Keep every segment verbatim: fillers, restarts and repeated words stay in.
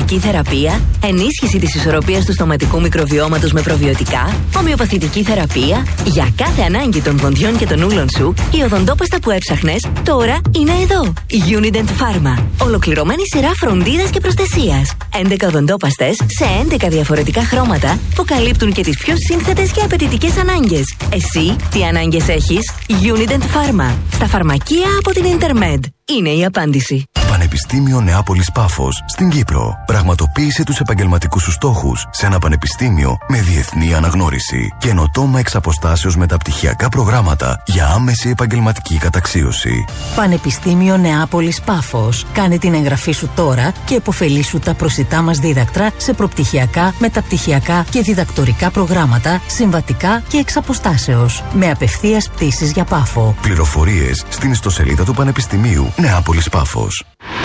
Ορθοπαιδική θεραπεία, ενίσχυση της ισορροπίας του στοματικού μικροβιώματος με προβιωτικά, ομοιοπαθητική θεραπεία. Για κάθε ανάγκη των δοντιών και των ούλων σου, η οδοντόπαστα που έψαχνες τώρα είναι εδώ. Unident Pharma. Ολοκληρωμένη σειρά φροντίδας και προστασίας. έντεκα οδοντόπαστες σε έντεκα διαφορετικά χρώματα που καλύπτουν και τις πιο σύνθετες και απαιτητικές ανάγκες. Εσύ τι ανάγκες έχεις? Unident Pharma. Στα φαρμακεία από την Intermed. Είναι η απάντηση. Πανεπιστήμιο Νεάπολης Πάφος στην Κύπρο. Πραγματοποίησε τους επαγγελματικούς σου στόχους σε ένα πανεπιστήμιο με διεθνή αναγνώριση. Καινοτόμα εξ αποστάσεως μεταπτυχιακά προγράμματα για άμεση επαγγελματική καταξίωση. Πανεπιστήμιο Νεάπολης Πάφος. Κάνε την εγγραφή σου τώρα και επωφελήσου τα προσιτά μας δίδακτρα σε προπτυχιακά, μεταπτυχιακά και διδακτορικά προγράμματα, συμβατικά και εξ αποστάσεως. Με απευθείας πτήσεις για Πάφο. Πληροφορίες στην ιστοσελίδα του Πανεπιστημίου Νεάπολης Πάφος.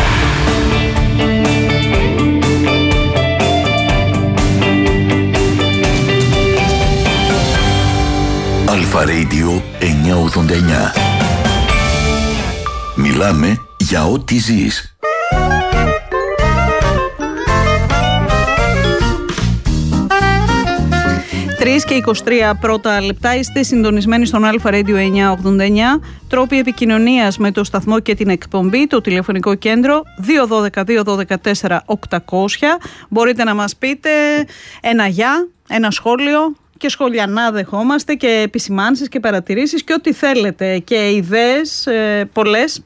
Αλφα Radio εννιακόσια ογδόντα εννιά. Μιλάμε για ό,τι ζεις. τρεις και είκοσι τρία πρώτα λεπτά, είστε συντονισμένοι στον Αλφα Radio εννιακόσια ογδόντα εννιά. Τρόποι επικοινωνίας με το σταθμό και την εκπομπή, το τηλεφωνικό κέντρο δύο ένα δύο δύο ένα δύο τέσσερα οκτακόσια. Μπορείτε να μας πείτε ένα γεια, ένα σχόλιο, και σχολιανά δεχόμαστε και επισημάνσεις και παρατηρήσεις και ό,τι θέλετε και ιδέες ε, πολλές.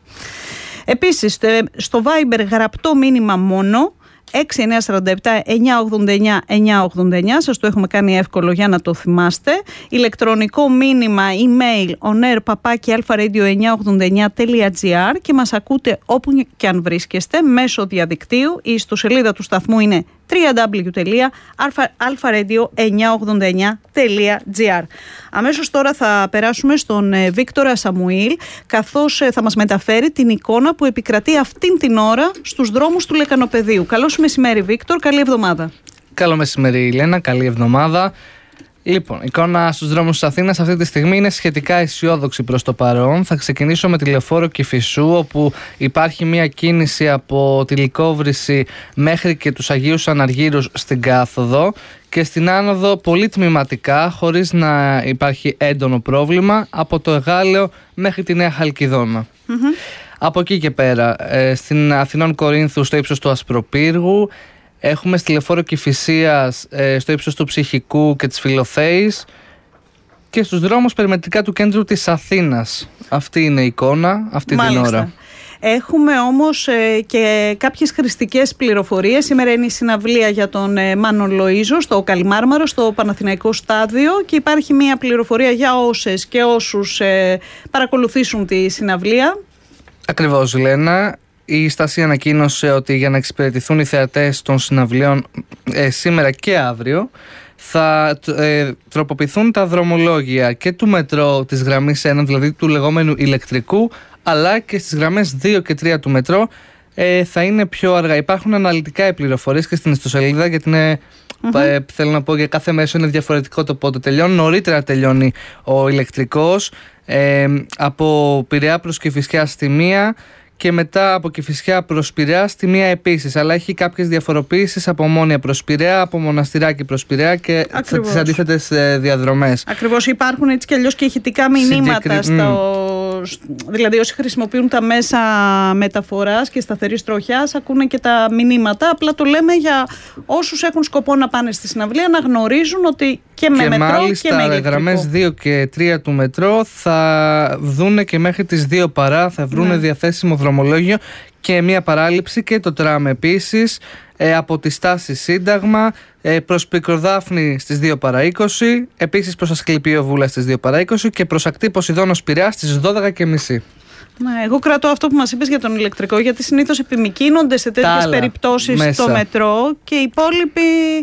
Επίσης στο Viber γραπτό μήνυμα μόνο έξι εννιά τέσσερα επτά εννιακόσια ογδόντα εννιά εννιακόσια ογδόντα εννιά, σας το έχουμε κάνει εύκολο για να το θυμάστε. Ηλεκτρονικό μήνυμα email onair παπάκι αλφαραdio εννιακόσια ογδόντα εννιά τελεία τζι άρ και μας ακούτε όπου και αν βρίσκεστε μέσω διαδικτύου. Η ιστοσελίδα του σταθμού είναι double-u double-u double-u τελεία αλφαραdio εννιακόσια ογδόντα εννιά τελεία τζι άρ. Αμέσως τώρα θα περάσουμε στον Βίκτορα Σαμουήλ, καθώς θα μας μεταφέρει την εικόνα που επικρατεί αυτήν την ώρα στους δρόμους του Λεκανοπεδίου. Καλώς μεσημέρι Βίκτορ, καλή εβδομάδα. Καλό μεσημέρι Λένα, καλή εβδομάδα. Λοιπόν, η εικόνα στους δρόμους της Αθήνας αυτή τη στιγμή είναι σχετικά αισιόδοξη προς το παρόν. Θα ξεκινήσω με τη Λεωφόρο Κηφισού, όπου υπάρχει μια κίνηση από τη Λυκόβρηση μέχρι και τους Αγίους Αναργύρους στην κάθοδο και στην άνοδο πολύ τμηματικά, χωρίς να υπάρχει έντονο πρόβλημα, από το Εγάλεο μέχρι τη Νέα Χαλκιδόνα. Mm-hmm. Από εκεί και πέρα, στην Αθηνών Κορίνθου στο ύψος του Ασπροπύργου, έχουμε στη Λεωφόρο Κηφισίας στο ύψος του Ψυχικού και της Φιλοθέης και στους δρόμους περιμετρικά του κέντρου της Αθήνας. Αυτή είναι η εικόνα αυτή Μάλιστα. την ώρα. Έχουμε όμως ε, και κάποιες χρηστικές πληροφορίες. Σήμερα είναι η συναυλία για τον ε, Μάνο Λοΐζο στο Καλιμάρμαρο, στο Παναθηναϊκό Στάδιο, και υπάρχει μια πληροφορία για όσες και όσους ε, παρακολουθήσουν τη συναυλία. Ακριβώς, Λένα. Η Στάση ανακοίνωσε ότι για να εξυπηρετηθούν οι θεατές των συναυλίων ε, σήμερα και αύριο θα ε, τροποποιηθούν τα δρομολόγια και του μετρό της γραμμής ένα, δηλαδή του λεγόμενου ηλεκτρικού, αλλά και στις γραμμές δύο και τρία του μετρό ε, θα είναι πιο αργά. Υπάρχουν αναλυτικά πληροφορίες και στην ιστοσελίδα, γιατί είναι, mm-hmm. ε, θέλω να πω, για κάθε μέσο είναι διαφορετικό το πότε τελειώνει. Νωρίτερα τελειώνει ο ηλεκτρικός, ε, από Πειραιά προς Κηφισιά στη μία, και μετά από Κηφισιά προς Πειραιά στη μία επίσης, αλλά έχει κάποιες διαφοροποίησεις από Ομόνια προς Πειραιά, από Μοναστηράκι προς Πειραιά και τις αντίθετες διαδρομές. Ακριβώς, υπάρχουν έτσι κι αλλιώς και ηχητικά μηνύματα, Συγκεκρι... στο... δηλαδή όσοι χρησιμοποιούν τα μέσα μεταφοράς και σταθερής τροχιάς ακούνε και τα μηνύματα. Απλά το λέμε για όσους έχουν σκοπό να πάνε στη συναυλία να γνωρίζουν ότι και με και μετρό μάλιστα, και με ηλεκτρικό. Γραμμές δύο και τρία του μετρό θα δούνε και μέχρι τις δύο παρά, θα βρούνε ναι. διαθέσιμο δρομολόγιο και μία παράληψη, και το τραμ επίσης, ε, από τη στάση Σύνταγμα ε, προς Πικροδάφνη στις δύο παρά είκοσι, επίσης προς Ασκληπείο Βούλα στις δύο παρά είκοσι και προς Ακτή Ποσειδώνος Πειραιάς στις δώδεκα και μισή. Ναι, εγώ κρατώ αυτό που μας είπες για τον ηλεκτρικό, γιατί συνήθως επιμικρύνονται σε τέτοιες περιπτώσεις στο μετρό και οι υπόλοιποι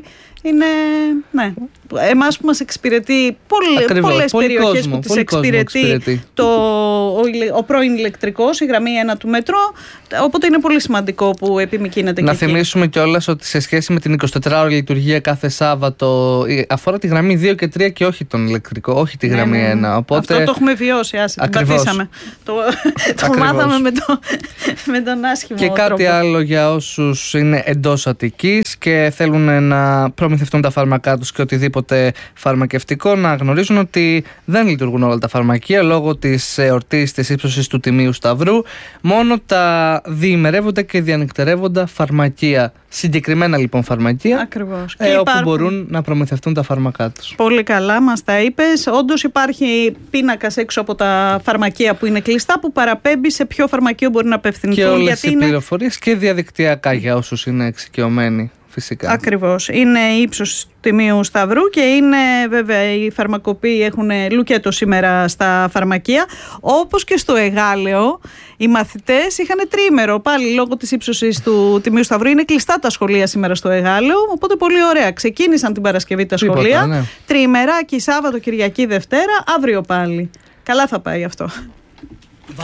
είναι, ναι, εμάς που μας εξυπηρετεί πολλές, πολλές περιοχές κόσμο, που τις εξυπηρετεί, εξυπηρετεί το, ο, ο πρώην ηλεκτρικός, η γραμμή ένα του μετρό, οπότε είναι πολύ σημαντικό που επιμικρύνεται. Να και θυμίσουμε εκεί. κιόλας ότι σε σχέση με την εικοσιτετράωρη λειτουργία κάθε Σάββατο αφορά τη γραμμή δύο και τρία και όχι τον ηλεκτρικό, όχι τη γραμμή ναι, ένα. Οπότε... Αυτό το έχουμε βιώσει, άσε, την πατήσαμε. Το, το μάθαμε με, το, με τον άσχημο και τρόπο. κάτι άλλο για όσους είναι εντός Αττικής και θέλουν να προμηθευτούν τα φάρμακά τους και οτιδήποτε φαρμακευτικό, να γνωρίζουν ότι δεν λειτουργούν όλα τα φαρμακεία λόγω της εορτής της ύψωσης του Τιμίου Σταυρού. Μόνο τα διημερεύοντα και διανυκτερεύοντα φαρμακεία, συγκεκριμένα λοιπόν φαρμακεία, ακριβώς. Ε, και όπου υπάρχουν... μπορούν να προμηθευτούν τα φάρμακά τους. Πολύ καλά, μας τα είπες. Όντως υπάρχει πίνακας έξω από τα φαρμακεία που είναι κλειστά που παραπέμπει σε ποιο φαρμακείο μπορεί να απευθυνθούν. Και όλες γιατί οι είναι... πληροφορίες και διαδικτυακά για όσους είναι εξοικειωμένοι. Φυσικά. Ακριβώς. Είναι η ύψος του Τιμίου Σταυρού και είναι βέβαια οι φαρμακοποιοί έχουν λουκέτο σήμερα στα φαρμακεία. Όπως και στο Εγάλεο, οι μαθητές είχαν τριήμερο πάλι λόγω της ύψωσης του Τιμίου Σταυρού. Είναι κλειστά τα σχολεία σήμερα στο Εγάλεο, οπότε πολύ ωραία. Ξεκίνησαν την Παρασκευή τα σχολεία. Τίποτα, ναι. Τριημεράκι Σάββατο, Κυριακή, Δευτέρα, αύριο πάλι. Καλά θα πάει αυτό.